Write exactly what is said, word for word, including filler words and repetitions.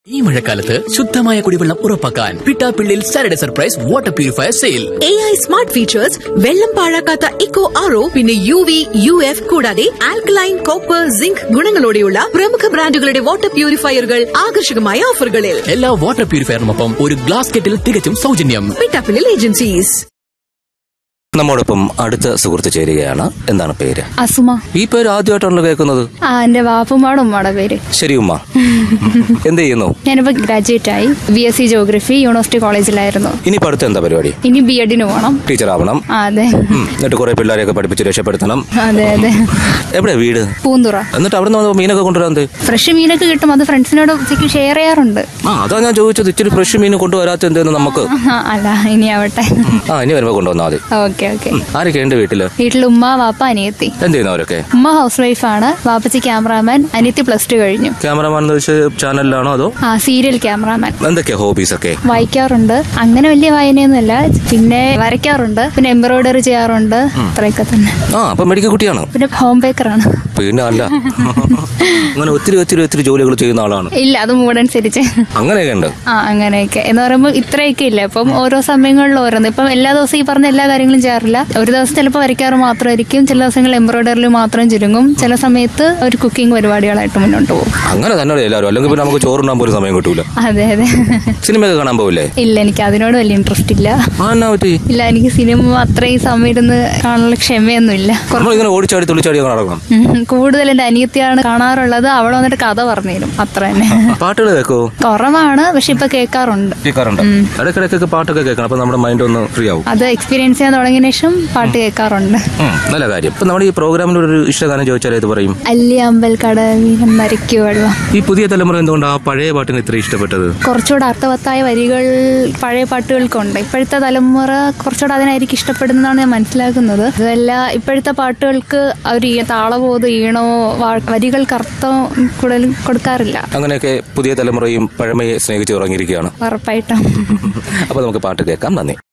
ഈ മഴക്കാലത്ത് ശുദ്ധമായ കുടിവെള്ളം ഉറപ്പാക്കാൻ Pittappillil Saturday surprise water purifier sale. A I smart features, വെള്ളം പാഴാക്കാത്ത ഇക്കോ ആർ ഒ, പിന്നെ യു വി യു എഫ് കൂടാതെ ആൽക്കലൈൻ, കോപ്പർ, സിങ്ക് ഗുണങ്ങളോടെയുള്ള പ്രമുഖ ബ്രാൻഡുകളുടെ വാട്ടർ പ്യൂരിഫയറുകൾ ആകർഷകമായ ഓഫറുകളിൽ. എല്ലാ വാട്ടർ പ്യൂരിഫയറിനൊപ്പം ഒരു ഗ്ലാസ് കെറ്റിൽ തികച്ചും സൗജന്യം. പിട്ടാപ്പിള്ളിൽ ഏജൻസീസ്. നമ്മോടൊപ്പം അടുത്ത സുഹൃത്ത് ചേരുകയാണ്. എന്താണ് പേര്? അസുമ. ഈ പേര് ആദ്യമായിട്ടാണല്ലോ കേൾക്കുന്നത്. ആ എന്റെ വാപ്പുമാടെ ഉമ്മയുടെ പേര്. ശരി ഉമ്മ, എന്ത് ചെയ്യുന്നു? ഞാനിപ്പോ ഗ്രാജുവേറ്റ് ആയി. B S C geography university കോളേജിലായിരുന്നു. ഇനി അടുത്ത എന്താ പരിപാടി? ഇനി ബി എഡിന് പോകണം. ടീച്ചർ ആവണം. അതെ. എന്നിട്ട് കുറെ പിള്ളേരെയൊക്കെ പഠിപ്പിച്ച് രക്ഷപ്പെടുത്തണം. അതെ അതെ. എവിടെ വീട്? പൂന്തുറ. എന്നിട്ട് അവിടെ നിന്ന് മീനൊക്കെ കൊണ്ടുവരാൻ? ഫ്രഷ് മീനൊക്കെ കിട്ടും, അത് ഫ്രണ്ട്സിനോട് ഉച്ചയ്ക്ക് ഷെയർ ചെയ്യാറുണ്ട്. ആ അതാ ഞാൻ ചോദിച്ചത്, ഇച്ചിരി ഫ്രഷ് മീൻ കൊണ്ടുവരാത്ത എന്തെന്ന് നമുക്ക്. അല്ല, ഇനി ആവട്ടെ. ആ ഇനി വരുമ്പോ കൊണ്ടുവന്നാൽ മതി. Okay okay. ആരൊക്കെ ഉണ്ട് വീട്ടില്? വീട്ടിൽ ഉമ്മ, വാപ്പ, അനിയത്തി. എന്ത് ചെയ്യുന്നവരൊക്കെ? ഉമ്മ ഹൗസ് വൈഫാണ്, വാപ്പച്ചി ക്യാമറാമാൻ, അനിയത്തി പ്ലസ് ടു കഴിഞ്ഞു. ക്യാമറമാൻ ചാനലിലാണോ അതോ? ആ സീരിയൽ ക്യാമറാമാൻ. എന്തൊക്കെയാ ഹോബീസ് ഒക്കെ? വായിക്കാറുണ്ട്, അങ്ങനെ വലിയ വായനയൊന്നുമല്ല. പിന്നെ വരയ്ക്കാറുണ്ട്, പിന്നെ എംബ്രോയിഡറി ചെയ്യാറുണ്ട്, അത്രയൊക്കെ തന്നെ. ആ അപ്പൊ മെഡിക്കൽ കുട്ടിയാണ്. പിന്നെ ഹോം ബേക്കറാണ്. പിന്നെ അല്ല, അങ്ങനെ ഒത്തിരി ഒത്തിരി ഒത്തിരി ജോലികൾ ചെയ്യുന്ന ആളാണ്. ഇല്ല, അത് മൂടനുസരിച്ച്. അങ്ങനെയൊക്കെ ഉണ്ട്. ആ അങ്ങനെയൊക്കെ എന്ന് പറയുമ്പോൾ ഇത്രയൊക്കെ ഇല്ല. ഇപ്പം ഓരോ സമയങ്ങളിൽ ഓരോന്ന്. ഇപ്പം എല്ലാ ദിവസവും ഈ പറഞ്ഞ എല്ലാ കാര്യങ്ങളും ചെയ്യാറില്ല. ഒരു ദിവസം ചിലപ്പോൾ വരയ്ക്കാറ് മാത്രമായിരിക്കും, ചില ദിവസങ്ങളിൽ എംബ്രോയിഡറിൽ മാത്രം ചുരുങ്ങും, ചില സമയത്ത് ഒരു കുക്കിംഗ് പരിപാടികളായിട്ട് മുന്നോട്ട് പോകും. അങ്ങനെ തന്നെ എല്ലാവരും, അല്ലെങ്കിൽ പിന്നെ നമുക്ക് ചോറുണ്ടാൻ പോലും സമയം കിട്ടൂല. അതെ അതെ. സിനിമയൊക്കെ കാണാൻ പോവില്ലേ? ഇല്ല, എനിക്ക് അതിനോട് വലിയ ഇൻട്രസ്റ്റ് ഇല്ല. ഇല്ല, എനിക്ക് സിനിമ അത്രയും സമയം ഇരുന്ന് കാണാനുള്ള ക്ഷമയൊന്നും ഇല്ല. ഓടിച്ചാടി തുള്ളിച്ചാടി നടക്കണം. കൂടുതൽ എന്റെ അനിയത്തിയാണ് കാണാറുള്ളത്. അവൾ വന്നിട്ട് കഥ പറഞ്ഞു തരും, അത്ര തന്നെ. പാട്ടുകൾ കേൾക്കോ? കുറവാണ്, പക്ഷെ ഇപ്പൊ കേൾക്കാറുണ്ട്. ഇടയ്ക്കിടയ്ക്കൊക്കെ പാട്ടൊക്കെ കേൾക്കണം, അപ്പൊ നമ്മുടെ മൈൻഡ് ഒന്ന് ഫ്രീ ആവും. അത് എക്സ്പീരിയൻസ് ചെയ്യാൻ തുടങ്ങിയ ശേഷം പാട്ട് കേൾക്കാറുണ്ട്. നല്ല കാര്യം. ഇപ്പൊ നമ്മുടെ ഈ പ്രോഗ്രാമിന്റെ ഒരു ഇഷ്ടഗാനം ചോദിച്ചാൽ ഇത് പറയും? അല്ലി അമ്പൽ കടവീരം നരയ്ക്കു വെള്ളം. ഈ പുതിയ തലമുറ എന്തുകൊണ്ട് ആ പഴയ പാട്ടിന് ഇത്ര ഇഷ്ടപ്പെട്ടത്? കുറച്ചുകൂടെ അർത്ഥവത്തായ വരികൾ പഴയ പാട്ടുകൾക്കുണ്ട്. ഇപ്പോഴത്തെ തലമുറ കുറച്ചുകൂടെ അതിനായിരിക്കും ഇഷ്ടപ്പെടുന്നതാണ് ഞാൻ മനസ്സിലാക്കുന്നത്. അതല്ല, ഇപ്പോഴത്തെ പാട്ടുകൾക്ക് അവർ താളബോധം, ഈണോ, വരികൾക്ക് അർത്ഥം കൂടുതൽ കൊടുക്കാറില്ല. അങ്ങനെയൊക്കെ പുതിയ തലമുറയും പഴമയെ സ്നേഹിച്ച് ഉറങ്ങിയിരിക്കുകയാണ്. ഉറപ്പായിട്ടും. അപ്പൊ നമുക്ക് പാട്ട് കേൾക്കാം. നന്ദി.